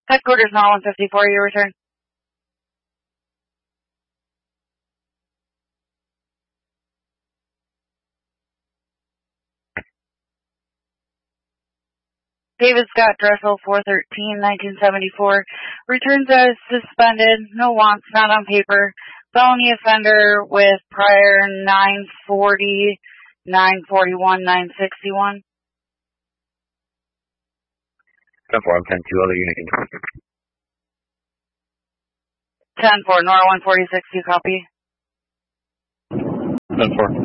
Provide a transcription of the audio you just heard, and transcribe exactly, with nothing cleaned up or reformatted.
Headquarters Nor one fifty-four, your return. David Scott Dressel, four thirteen, nineteen seventy-four. Returns as suspended, no wants, not on paper. Felony offender with prior nine forty, nine forty-one, nine sixty-one. ten four, I'm ten two, other unit control. ten four, Nor one forty-six, you copy? ten four.